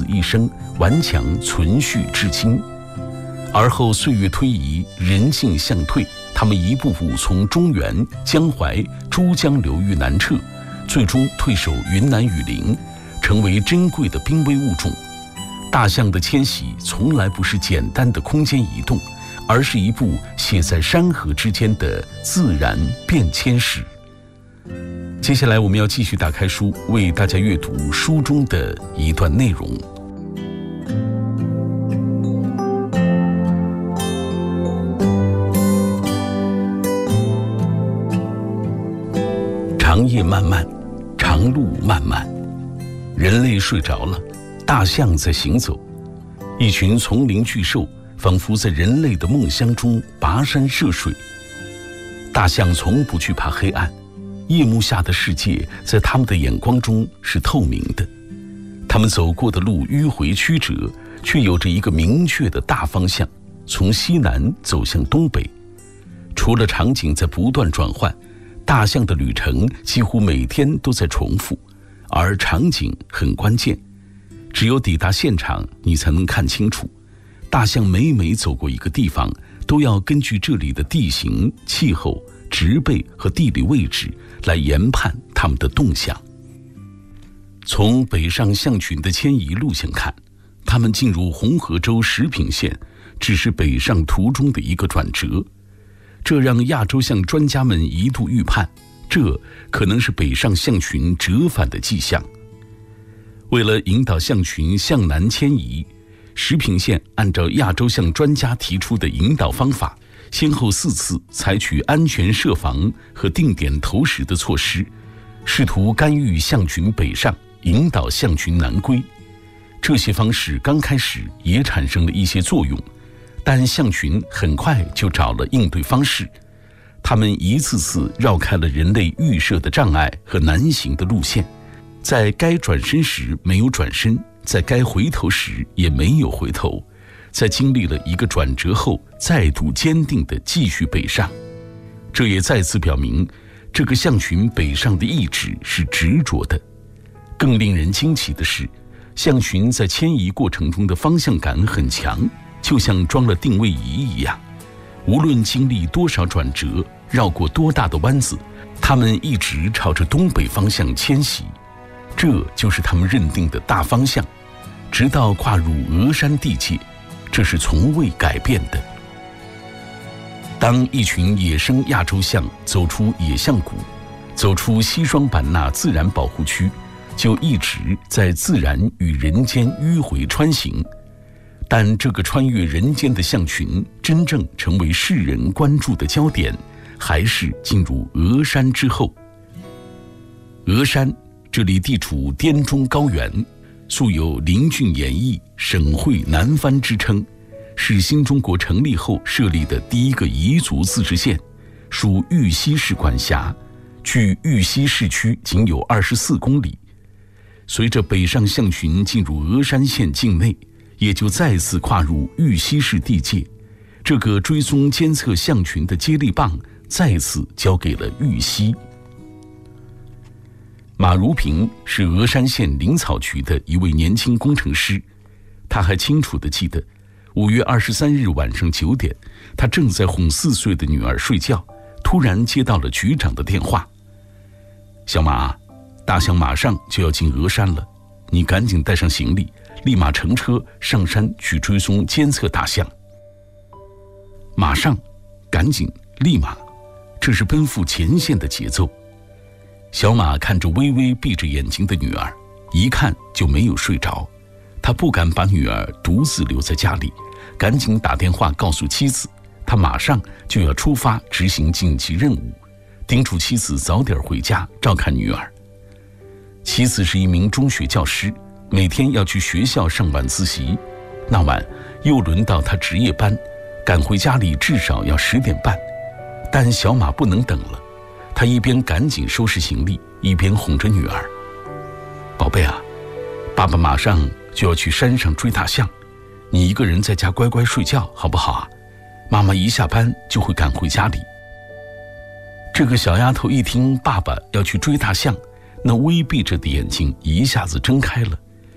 一生，顽强存续至今。而后岁月推移，人性向退，他们一步步从中原、江淮、珠江流域南撤，最终退守云南雨林，成为珍贵的濒危物种。大象的迁徙从来不是简单的空间移动，而是一部写在山河之间的自然变迁史。接下来我们要继续打开书，为大家阅读书中的一段内容。长夜漫漫，长路漫漫，人类睡着了，大象在行走。一群丛林巨兽仿佛在人类的梦乡中跋山涉水。大象从不惧怕黑暗，夜幕下的世界在他们的眼光中是透明的。他们走过的路迂回曲折，却有着一个明确的大方向，从西南走向东北。除了场景在不断转换，大象的旅程几乎每天都在重复，而场景很关键，只有抵达现场，你才能看清楚。大象每走过一个地方，都要根据这里的地形、气候、植被和地理位置来研判它们的动向。从北上象群的迁移路线看，它们进入红河州石屏县，只是北上途中的一个转折。这让亚洲象专家们一度预判，这可能是北上象群折返的迹象。为了引导象群向南迁移，石屏县按照亚洲象专家提出的引导方法，先后4次采取安全设防和定点投食的措施，试图干预象群北上，引导象群南归。这些方式刚开始也产生了一些作用，但象群很快就找了应对方式。他们一次次绕开了人类预设的障碍和难行的路线，在该转身时没有转身，在该回头时也没有回头，在经历了一个转折后，再度坚定地继续北上。这也再次表明，这个象群北上的意志是执着的。更令人惊奇的是，象群在迁移过程中的方向感很强，就像装了定位仪一样，无论经历多少转折，绕过多大的弯子，他们一直朝着东北方向迁徙。这就是他们认定的大方向，直到跨入峨山地界，这是从未改变的。当一群野生亚洲象走出野象谷，走出西双版纳自然保护区，就一直在自然与人间迂回穿行。但这个穿越人间的象群真正成为世人关注的焦点，还是进入峨山之后。峨山这里地处滇中高原，素有林峻演艺、省会南番之称，是新中国成立后设立的第一个彝族自治县，属玉溪市管辖，距玉溪市区仅有24公里。随着北上象群进入峨山县境内，也就再次跨入玉溪市地界，这个追踪监测象群的接力棒再次交给了玉溪。马如平是峨山县林草局的一位年轻工程师，他还清楚地记得5月23日晚上9点，他正在哄4岁的女儿睡觉，突然接到了局长的电话：小马，大象马上就要进峨山了，你赶紧带上行李，立马乘车上山去追踪监测大象。马上，赶紧，立马，这是奔赴前线的节奏。小马看着微微闭着眼睛的女儿，一看就没有睡着。他不敢把女儿独自留在家里，赶紧打电话告诉妻子，他马上就要出发执行紧急任务，叮嘱妻子早点回家照看女儿。妻子是一名中学教师，每天要去学校上晚自习，那晚又轮到他值夜班，赶回家里至少要10点半。但小马不能等了，他一边赶紧收拾行李，一边哄着女儿：宝贝啊，爸爸马上就要去山上追大象，你一个人在家乖乖睡觉好不好啊？妈妈一下班就会赶回家里。这个小丫头一听爸爸要去追大象，那微闭着的眼睛一下子睁开了，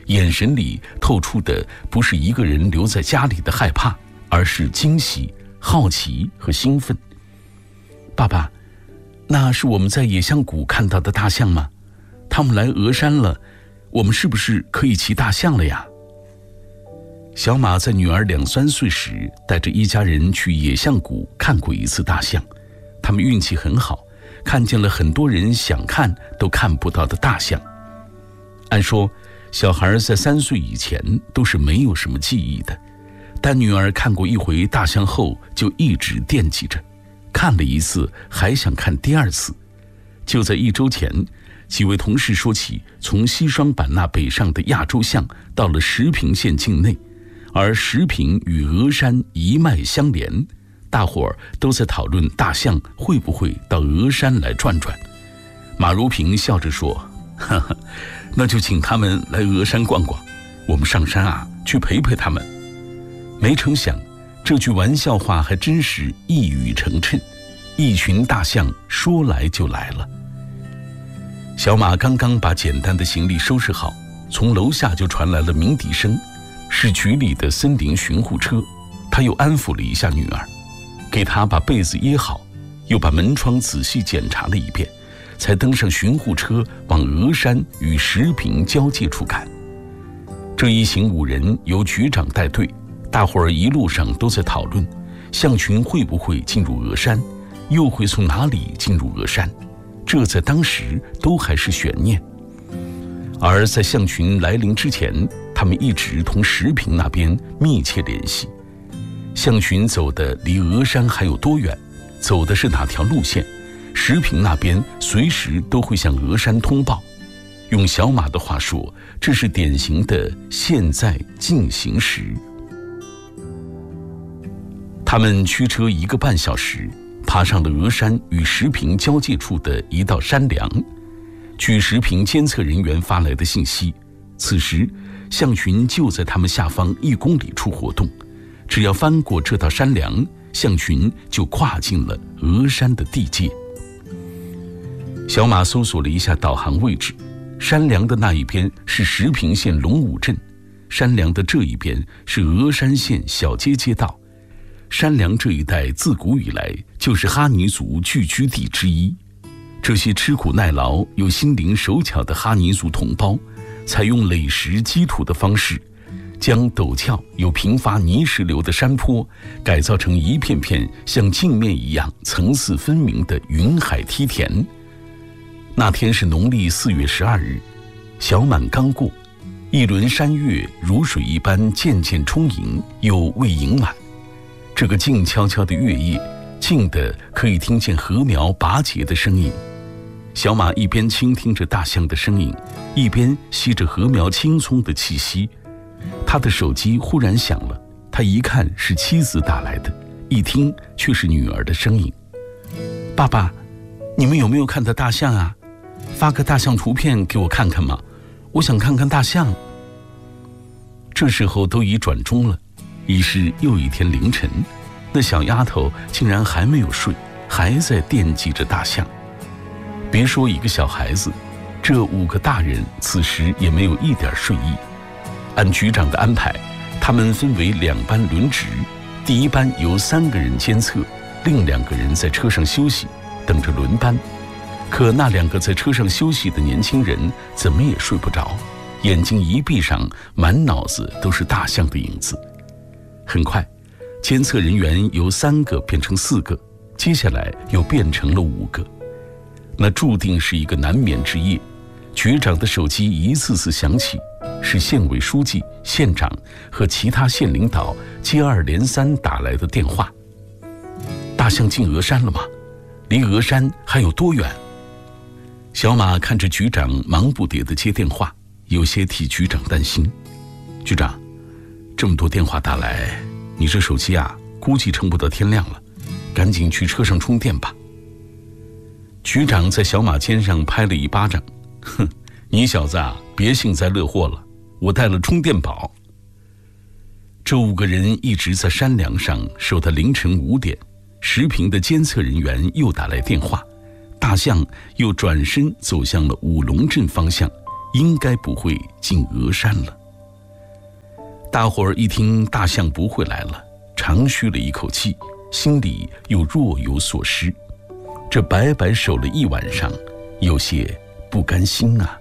眼神里透出的不是一个人留在家里的害怕，而是惊喜、好奇和兴奋。爸爸，那是我们在野象谷看到的大象吗？他们来峨山了，我们是不是可以骑大象了呀？小马在女儿2、3岁时带着一家人去野象谷看过一次大象，他们运气很好，看见了很多人想看都看不到的大象。按说小孩在3岁以前都是没有什么记忆的，但女儿看过一回大象后就一直惦记着，看了一次还想看第2次。就在1周前，几位同事说起从西双版纳北上的亚洲象到了石屏县境内，而石屏与峨山一脉相连，大伙儿都在讨论大象会不会到峨山来转转。马如平笑着说，呵呵，那就请他们来峨山逛逛，我们上山啊，去陪陪他们。没成想，这句玩笑话还真是一语成谶，一群大象说来就来了。小马刚刚把简单的行李收拾好，从楼下就传来了鸣笛声，是局里的森林巡护车。他又安抚了一下女儿，给她把被子掖好，又把门窗仔细检查了一遍，才登上巡护车往峨山与石屏交界处赶。这一行5人由局长带队，大伙儿一路上都在讨论象群会不会进入峨山，又会从哪里进入峨山，这在当时都还是悬念。而在象群来临之前，他们一直同石屏那边密切联系，象群走的离峨山还有多远，走的是哪条路线，石屏那边随时都会向峨山通报。用小马的话说，这是典型的现在进行时。他们驱车1个半小时，爬上了峨山与石屏交界处的一道山梁。据石屏监测人员发来的信息，此时象群就在他们下方1公里处活动，只要翻过这道山梁，象群就跨进了峨山的地界。小马搜索了一下导航位置，山梁的那一边是石屏县龙武镇，山梁的这一边是峨山县小街街道。山梁这一带自古以来就是哈尼族聚居地之一，这些吃苦耐劳又心灵手巧的哈尼族同胞，采用垒石基土的方式，将陡峭又频发泥石流的山坡改造成一片片像镜面一样层次分明的云海梯田。那天是农历4月12日，小满刚过，一轮山月如水一般渐渐充盈，又未盈满。这个静悄悄的月夜，静得可以听见禾苗拔节的声音。小马一边倾听着大象的声音，一边吸着禾苗青葱的气息。他的手机忽然响了，他一看是妻子打来的，一听却是女儿的声音。爸爸，你们有没有看到大象啊？发个大象图片给我看看嘛，我想看看大象。这时候都已转钟了，已是又一天凌晨，那小丫头竟然还没有睡，还在惦记着大象。别说一个小孩子，这5个大人此时也没有一点睡意。按局长的安排，他们分为2班轮值，第1班由3个人监测，另2个人在车上休息，等着轮班。可那2个在车上休息的年轻人怎么也睡不着，眼睛一闭上，满脑子都是大象的影子。很快，监测人员由3个变成4个，接下来又变成了5个。那注定是一个难眠之夜。局长的手机一次次响起，是县委书记、县长和其他县领导接二连三打来的电话。大象进峨山了吗？离峨山还有多远？小马看着局长忙不迭地接电话，有些替局长担心。局长，这么多电话打来，你这手机啊，估计撑不到天亮了，赶紧去车上充电吧。局长在小马肩上拍了一巴掌，哼，你小子啊，别幸灾乐祸了，我带了充电宝。这5个人一直在山梁上守到凌晨5点，石屏的监测人员又打来电话，大象又转身走向了五龙镇方向， 应该不会进峨山了。大伙儿一听大象不会来了，长吁了一口气，心里又若有所失。这白白守了一晚上，有些不甘心啊。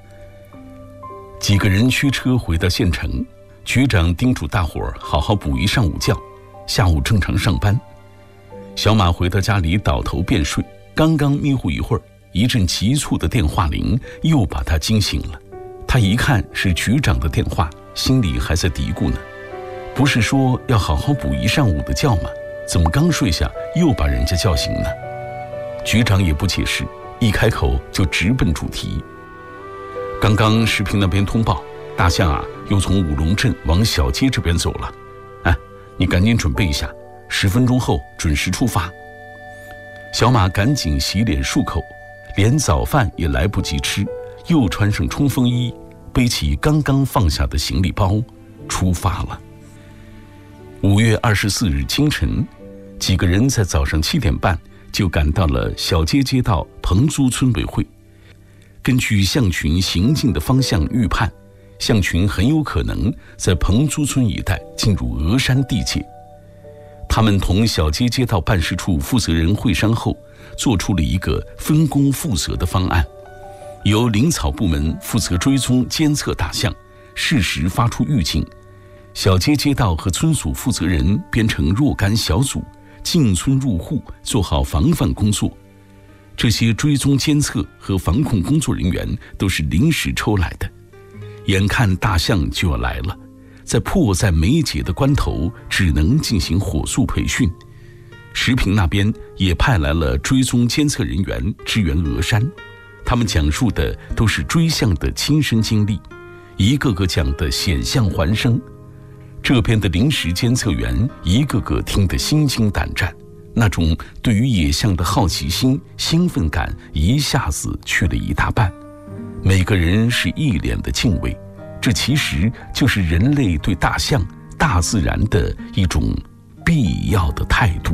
几个人驱车回到县城，局长叮嘱大伙儿好好补一上午觉，下午正常上班。小马回到家里倒头便睡，刚刚迷糊一会儿，一阵急促的电话铃又把他惊醒了。他一看是局长的电话，心里还在嘀咕呢，不是说要好好补一上午的觉吗？怎么刚睡下又把人家叫醒呢？局长也不解释，一开口就直奔主题。刚刚石屏那边通报，大象啊又从五龙镇往小街这边走了。你赶紧准备一下，10分钟后准时出发。小马赶紧洗脸漱口，连早饭也来不及吃，又穿上冲锋衣，背起刚刚放下的行李包，出发了。5月24日清晨，几个人在早上7点半就赶到了小街街道彭租村委会。根据象群行进的方向预判，象群很有可能在彭租村一带进入峨山地界。他们同小街街道办事处负责人会商后，做出了一个分工负责的方案，由林草部门负责追踪监测大象，适时发出预警。小街街道和村组负责人编成若干小组，进村入户，做好防范工作。这些追踪监测和防控工作人员都是临时抽来的。眼看大象就要来了，在迫在眉睫的关头，只能进行火速培训。石屏那边也派来了追踪监测人员支援峨山，他们讲述的都是追象的亲身经历，一个个讲的险象环生。这边的临时监测员一个个听得心惊胆战，那种对于野象的好奇心、兴奋感一下子去了一大半。每个人是一脸的敬畏，这其实就是人类对大象、大自然的一种必要的态度。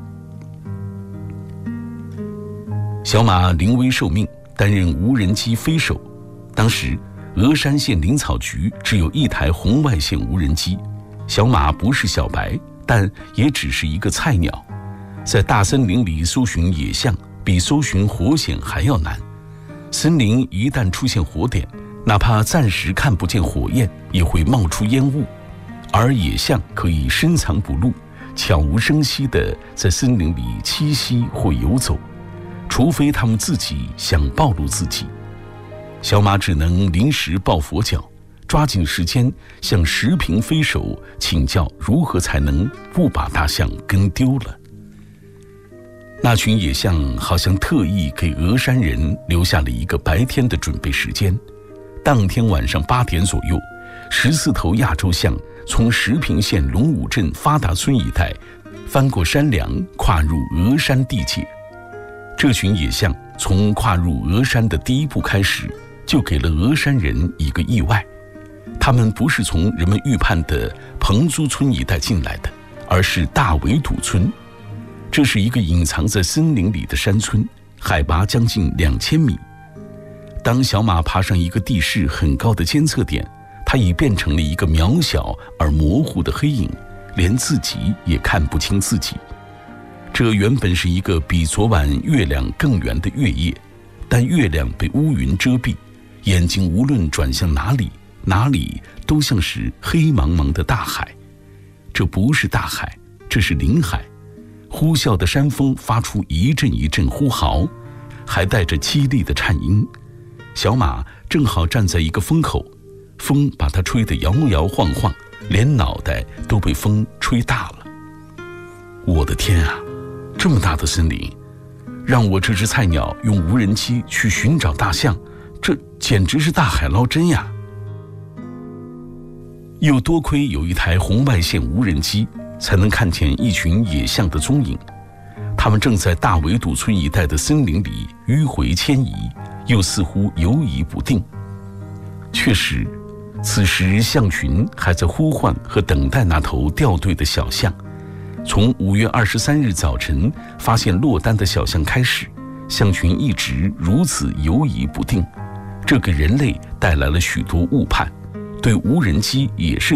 小马临危受命，担任无人机飞手。当时峨山县林草局只有1台红外线无人机，小马不是小白，但也只是一个菜鸟。在大森林里搜寻野象，比搜寻火蚬还要难。森林一旦出现火点，哪怕暂时看不见火焰，也会冒出烟雾。而野象可以深藏不露，悄无声息地在森林里栖息或游走，除非他们自己想暴露自己。小马只能临时抱佛脚，抓紧时间向石屏飞手请教如何才能不把大象跟丢了。那群野象好像特意给峨山人留下了一个白天的准备时间。当天晚上8点左右，14头亚洲象从石屏县龙武镇发达村一带翻过山梁，跨入峨山地界。这群野象从跨入峨山的第一步开始，就给了峨山人一个意外。他们不是从人们预判的彭租村一带进来的，而是大围堵村。这是一个隐藏在森林里的山村，海拔将近2000米。当小马爬上一个地势很高的监测点，它已变成了一个渺小而模糊的黑影，连自己也看不清自己。这原本是一个比昨晚月亮更圆的月夜，但月亮被乌云遮蔽，眼睛无论转向哪里，哪里都像是黑茫茫的大海。这不是大海，这是林海。呼啸的山风发出一阵一阵呼嚎，还带着凄厉的颤音。小马正好站在一个风口，风把它吹得摇摇晃晃，连脑袋都被风吹大了。我的天啊，这么大的森林，让我这只菜鸟用无人机去寻找大象，这简直是大海捞针呀！又多亏有一台红外线无人机，才能看见一群野象的踪影。他们正在大围堵村一带的森林里迂回迁移，又似乎游移不定。确实，此时象群还在呼唤和等待那头掉队的小象。从5月23日早晨发现落单的小象开始，象群一直如此游移不定， 这给人类带来了许多误判，对无人机也是